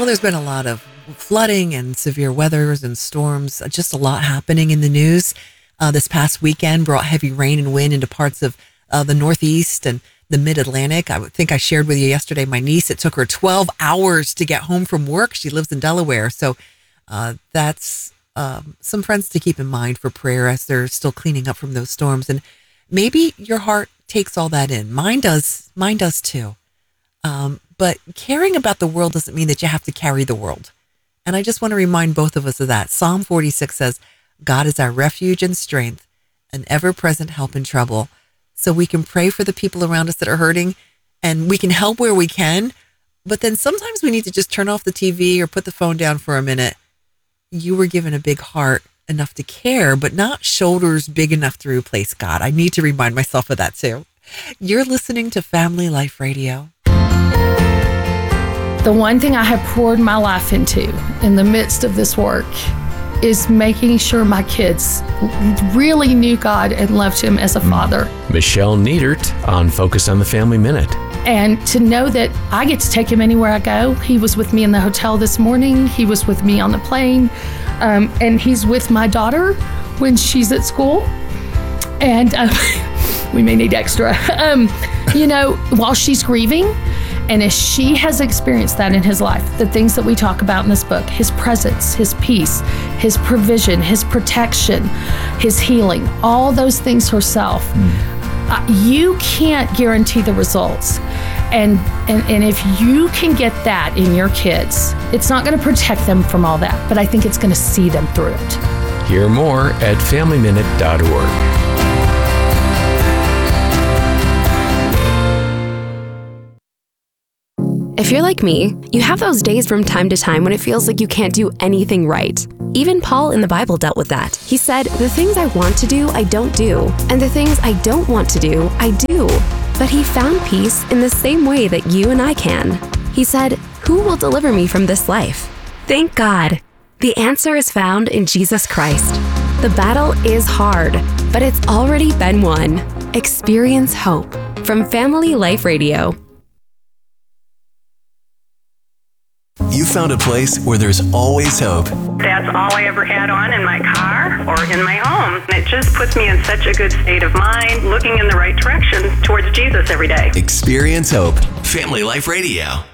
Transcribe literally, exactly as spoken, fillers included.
Well, there's been a lot of flooding and severe weathers and storms, just a lot happening in the news. Uh, this past weekend brought heavy rain and wind into parts of uh, the Northeast and the Mid-Atlantic. I would think I shared with you yesterday, my niece, it took her twelve hours to get home from work. She lives in Delaware. So uh, that's um, some friends to keep in mind for prayer as they're still cleaning up from those storms. And maybe your heart takes all that in. Mine does. Mine does too. Um, but caring about the world doesn't mean that you have to carry the world. And I just want to remind both of us of that. Psalm forty-six says, God is our refuge and strength, an ever-present help in trouble. So we can pray for the people around us that are hurting, and we can help where we can. But then sometimes we need to just turn off the T V or put the phone down for a minute. You were given a big heart enough to care, but not shoulders big enough to replace God. I need to remind myself of that too. You're listening to Family Life Radio. The one thing I have poured my life into in the midst of this work is making sure my kids really knew God and loved Him as a father. Michelle Niedert on Focus on the Family Minute. And to know that I get to take him anywhere I go. He was with me in the hotel this morning. He was with me on the plane. Um, and he's with my daughter when she's at school. And um, we may need extra. Um, you know, while she's grieving. And as she has experienced that in his life, the things that we talk about in this book, his presence, his peace, his provision, his protection, his healing, all those things herself, mm. uh, you can't guarantee the results. And, and and if you can get that in your kids, it's not going to protect them from all that, but I think it's going to see them through it. Hear more at family minute dot org. If you're like me, you have those days from time to time when it feels like you can't do anything right. Even Paul in the Bible dealt with that. He said, the things I want to do, I don't do. And the things I don't want to do, I do. But he found peace in the same way that you and I can. He said, who will deliver me from this life? Thank God. The answer is found in Jesus Christ. The battle is hard, but it's already been won. Experience hope from Family Life Radio. You found a place where there's always hope. That's all I ever had on in my car or in my home. And it just puts me in such a good state of mind, looking in the right direction towards Jesus every day. Experience hope. Family Life Radio.